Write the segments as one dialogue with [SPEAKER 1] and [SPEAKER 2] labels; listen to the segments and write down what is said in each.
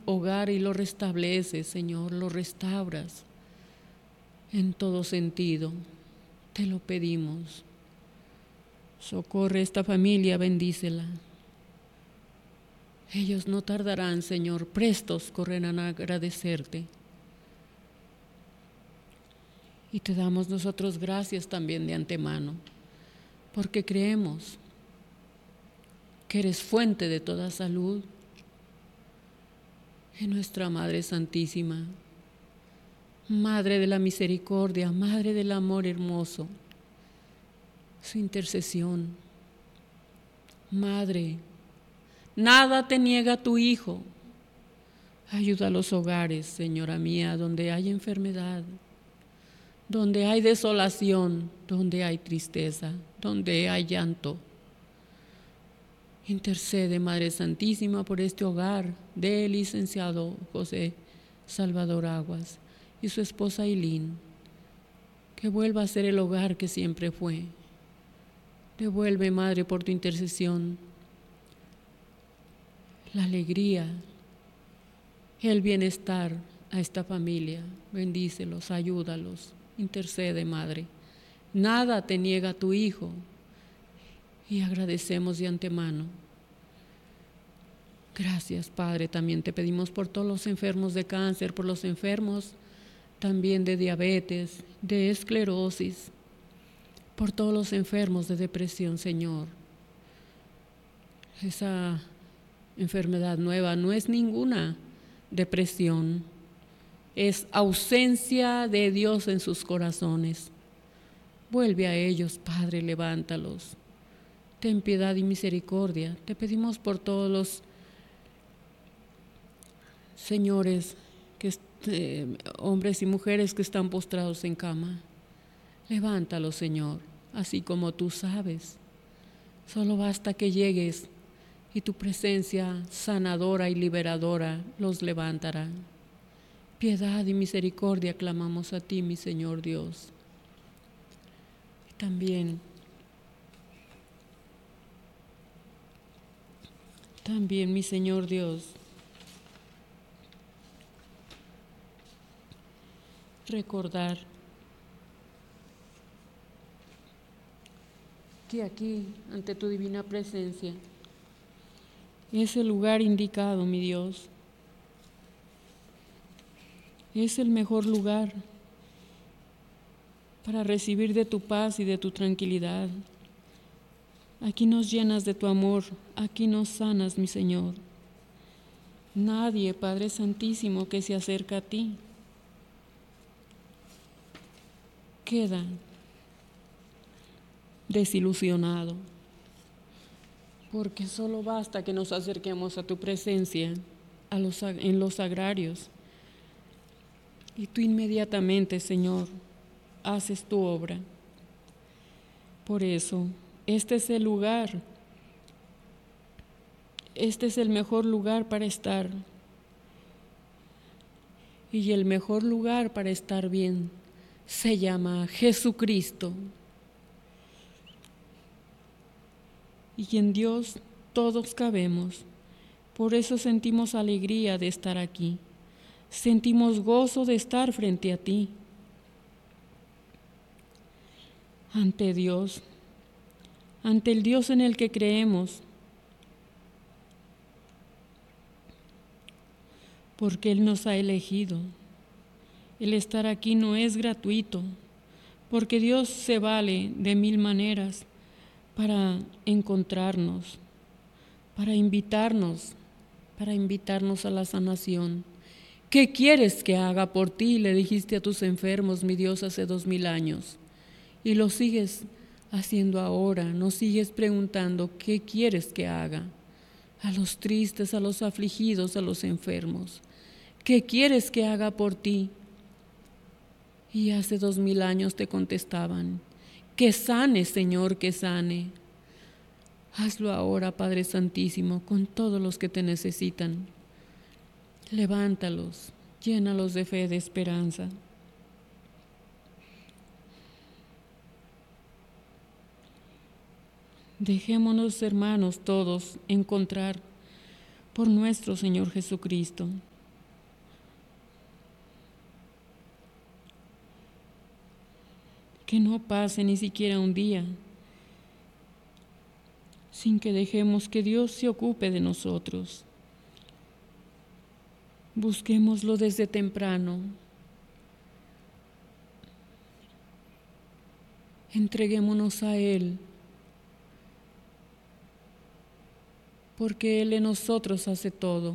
[SPEAKER 1] hogar y lo restableces, Señor, lo restauras en todo sentido. Te lo pedimos. Socorre esta familia, bendícela. Ellos no tardarán, Señor, prestos correrán a agradecerte. Y te damos nosotros gracias también de antemano, porque creemos que eres fuente de toda salud en nuestra Madre Santísima, Madre de la Misericordia, Madre del Amor Hermoso, su intercesión. Madre, nada te niega tu Hijo. Ayuda a los hogares, Señora mía, donde hay enfermedad, donde hay desolación, donde hay tristeza, donde hay llanto. Intercede, Madre Santísima, por este hogar del licenciado José Salvador Aguas y su esposa Ailín, que vuelva a ser el hogar que siempre fue. Devuelve, Madre, por tu intercesión, la alegría, el bienestar a esta familia. Bendícelos, ayúdalos, intercede, Madre. Nada te niega tu Hijo y agradecemos de antemano. Gracias, Padre. También te pedimos por todos los enfermos de cáncer, por los enfermos también de diabetes, de esclerosis, por todos los enfermos de depresión, Señor. Esa enfermedad nueva no es ninguna depresión, es ausencia de Dios en sus corazones. Vuelve a ellos, Padre, levántalos. Ten piedad y misericordia. Te pedimos por todos los señores, hombres y mujeres que están postrados en cama. Levántalos, Señor, así como tú sabes. Solo basta que llegues y tu presencia sanadora y liberadora los levantará. Piedad y misericordia clamamos a ti, mi Señor Dios. Y también, mi Señor Dios, recordar que aquí, ante tu divina presencia, es el lugar indicado, mi Dios. Es el mejor lugar para recibir de tu paz y de tu tranquilidad. Aquí nos llenas de tu amor, aquí nos sanas, mi Señor. Nadie, Padre Santísimo, que se acerca a ti queda desilusionado, porque solo basta que nos acerquemos a tu presencia en los sagrarios y tú inmediatamente, Señor, haces tu obra. Por eso, este es el lugar, este es el mejor lugar para estar, y el mejor lugar para estar bien se llama Jesucristo. Y en Dios todos cabemos. Por eso sentimos alegría de estar aquí. Sentimos gozo de estar frente a ti. Ante Dios, ante el Dios en el que creemos. Porque Él nos ha elegido. El estar aquí no es gratuito, porque Dios se vale de mil maneras para encontrarnos, para invitarnos a la sanación. ¿Qué quieres que haga por ti? Le dijiste a tus enfermos, mi Dios, hace 2000 años. Y lo sigues haciendo ahora, nos sigues preguntando, ¿qué quieres que haga? A los tristes, a los afligidos, a los enfermos. ¿Qué quieres que haga por ti? Y hace 2000 años te contestaban, que sane, Señor, que sane. Hazlo ahora, Padre Santísimo, con todos los que te necesitan. Levántalos, llénalos de fe, de esperanza. Dejémonos, hermanos, todos encontrar por nuestro Señor Jesucristo. que no pase ni siquiera un día sin que dejemos que Dios se ocupe de nosotros. Busquémoslo desde temprano. Entreguémonos a Él, porque Él en nosotros hace todo.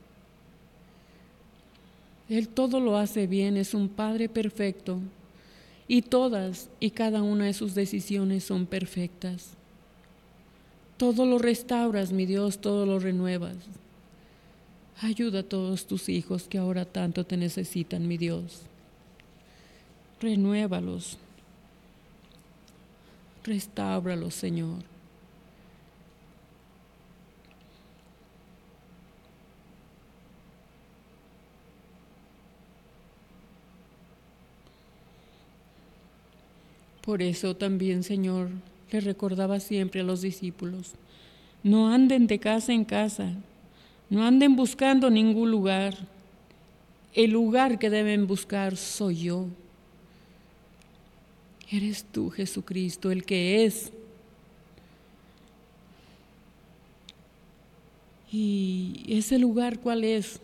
[SPEAKER 1] Él todo lo hace bien, es un Padre perfecto, y todas y cada una de sus decisiones son perfectas. Todo lo restauras, mi Dios, todo lo renuevas. Ayuda a todos tus hijos que ahora tanto te necesitan, mi Dios. Renuévalos, restáuralos, Señor. Por eso también, Señor, le recordaba siempre a los discípulos, no anden de casa en casa, no anden buscando ningún lugar. El lugar que deben buscar soy yo. Eres tú, Jesucristo, el que es. ¿Y ese lugar cuál es?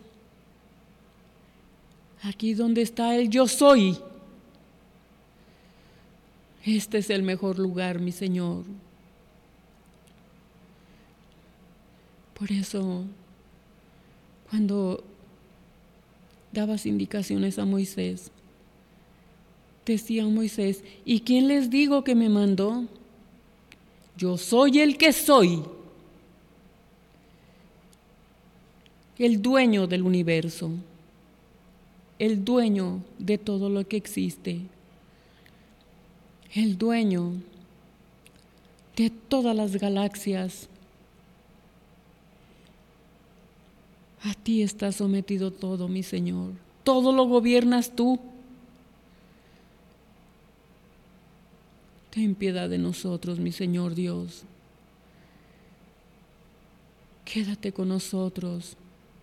[SPEAKER 1] Aquí donde está el yo soy. Este es el mejor lugar, mi Señor. Por eso, cuando dabas indicaciones a Moisés, decía Moisés, ¿y quién les digo que me mandó? Yo soy el que soy, el dueño del universo, el dueño de todo lo que existe, el dueño de todas las galaxias. A ti está sometido todo, mi Señor. Todo lo gobiernas tú. Ten piedad de nosotros, mi Señor Dios. Quédate con nosotros.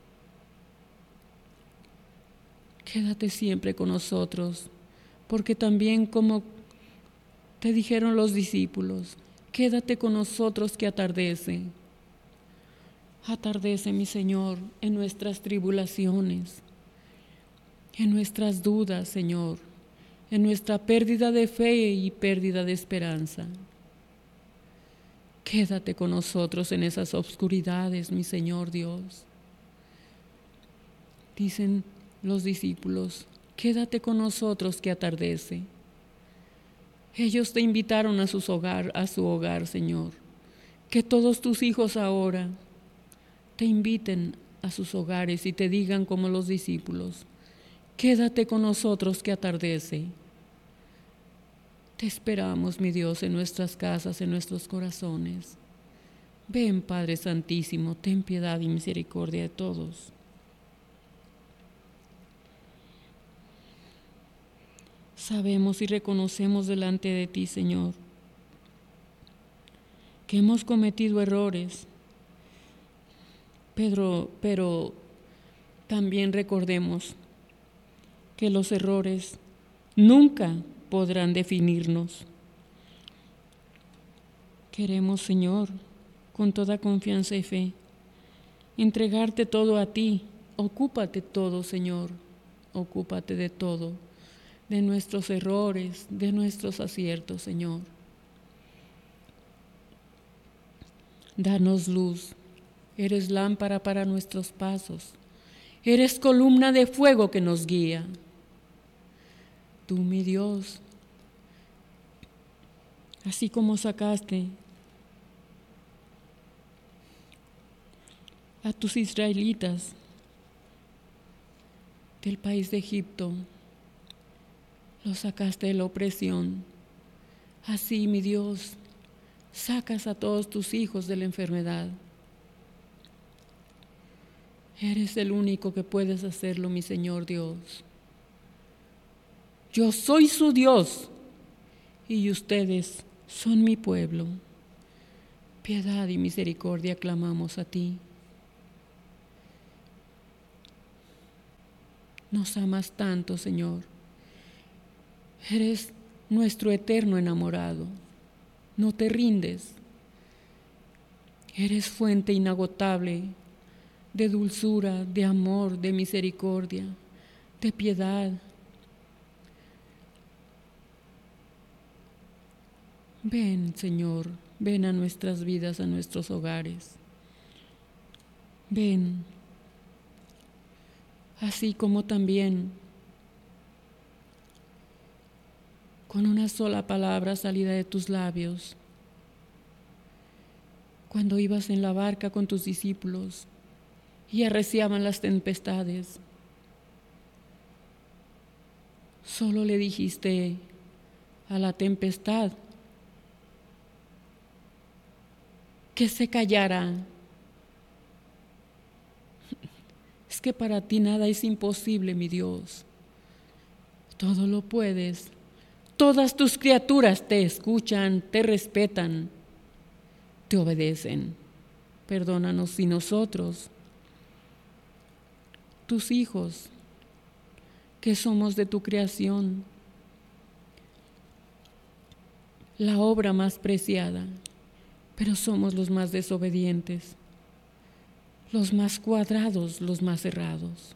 [SPEAKER 1] Quédate siempre con nosotros, porque también como te dijeron los discípulos, quédate con nosotros que atardece. Atardece, mi Señor, en nuestras tribulaciones, en nuestras dudas, Señor, en nuestra pérdida de fe y pérdida de esperanza. Quédate con nosotros en esas obscuridades, mi Señor Dios. Dicen los discípulos, quédate con nosotros que atardece. Ellos te invitaron a su hogar, Señor. Que todos tus hijos ahora te inviten a sus hogares y te digan como los discípulos, quédate con nosotros que atardece. Te esperamos, mi Dios, en nuestras casas, en nuestros corazones. Ven, Padre Santísimo, ten piedad y misericordia de todos. Sabemos y reconocemos delante de ti, Señor, que hemos cometido errores, pero también recordemos que los errores nunca podrán definirnos. Queremos, Señor, con toda confianza y fe, entregarte todo a ti. Ocúpate todo, Señor, ocúpate de todo, de nuestros errores, de nuestros aciertos, Señor. Danos luz, eres lámpara para nuestros pasos, eres columna de fuego que nos guía. Tú, mi Dios, así como sacaste a tus israelitas del país de Egipto, los sacaste de la opresión. Así, mi Dios, sacas a todos tus hijos de la enfermedad. Eres el único que puedes hacerlo, mi Señor Dios. Yo soy su Dios y ustedes son mi pueblo. Piedad y misericordia clamamos a ti. Nos amas tanto, Señor. Eres nuestro eterno enamorado. No te rindes. Eres fuente inagotable de dulzura, de amor, de misericordia, de piedad. Ven, Señor, ven a nuestras vidas, a nuestros hogares. Ven, así como también con una sola palabra salida de tus labios, cuando ibas en la barca con tus discípulos y arreciaban las tempestades, solo le dijiste a la tempestad que se callara. Es que para ti nada es imposible, mi Dios. Todo lo puedes. Todas tus criaturas te escuchan, te respetan, te obedecen. Perdónanos si nosotros, tus hijos, que somos de tu creación, la obra más preciada, pero somos los más desobedientes, los más cuadrados, los más cerrados.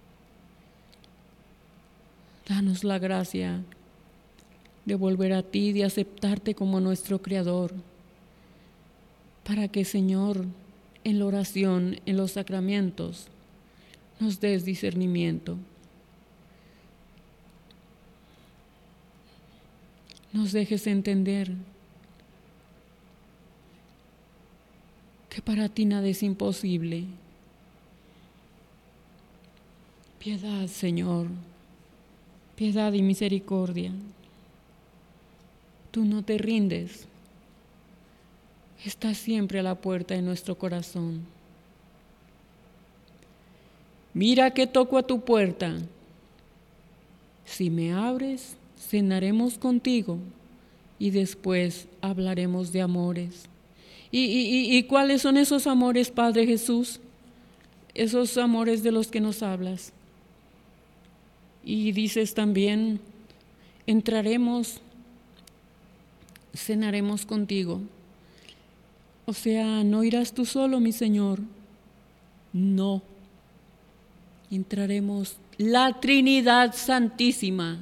[SPEAKER 1] Danos la gracia de volver a ti, de aceptarte como nuestro Creador, para que, Señor, en la oración, en los sacramentos, nos des discernimiento. Nos dejes entender que para ti nada es imposible. Piedad, Señor, piedad y misericordia. Tú no te rindes, estás siempre a la puerta de nuestro corazón. Mira que toco a tu puerta. Si me abres, cenaremos contigo y después hablaremos de amores. ¿Y cuáles son esos amores, Padre Jesús? Esos amores de los que nos hablas. Y dices también, entraremos, cenaremos contigo. O sea, no irás tú solo, mi Señor. No. Entraremos la Trinidad Santísima,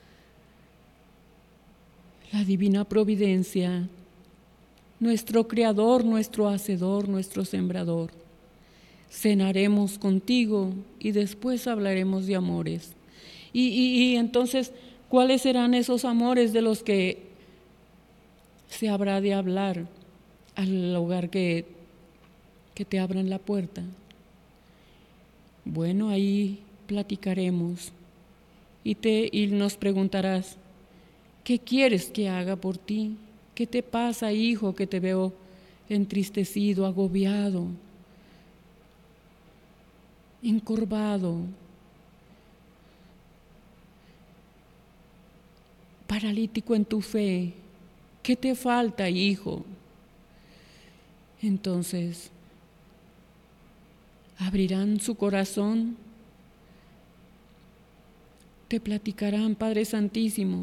[SPEAKER 1] la Divina Providencia, nuestro Creador, nuestro Hacedor, nuestro Sembrador. Cenaremos contigo y después hablaremos de amores. Y entonces, ¿cuáles serán esos amores de los que se habrá de hablar al hogar que te abran la puerta? Bueno, ahí platicaremos y nos preguntarás, ¿qué quieres que haga por ti? ¿Qué te pasa, hijo, que te veo entristecido, agobiado, encorvado, paralítico en tu fe? ¿Qué te falta, hijo? Entonces, abrirán su corazón, te platicarán, Padre Santísimo,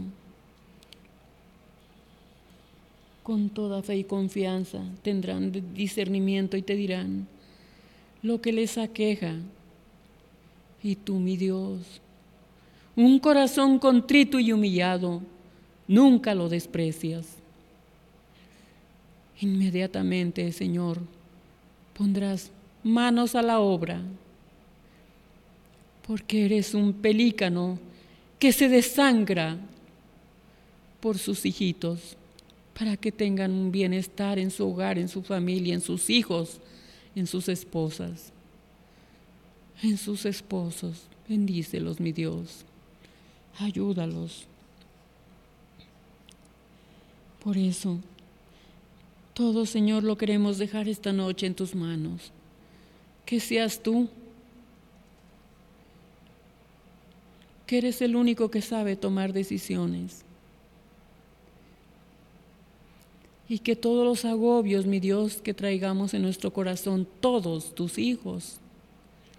[SPEAKER 1] con toda fe y confianza, tendrán discernimiento y te dirán lo que les aqueja. Y tú, mi Dios, un corazón contrito y humillado, nunca lo desprecias. Inmediatamente, Señor, pondrás manos a la obra, porque eres un pelícano que se desangra por sus hijitos, para que tengan un bienestar en su hogar, en su familia, en sus hijos, en sus esposas, en sus esposos. Bendícelos, mi Dios, ayúdalos. Por eso, todo, Señor, lo queremos dejar esta noche en tus manos. Que seas tú, que eres el único que sabe tomar decisiones. Y que todos los agobios, mi Dios, que traigamos en nuestro corazón, todos tus hijos,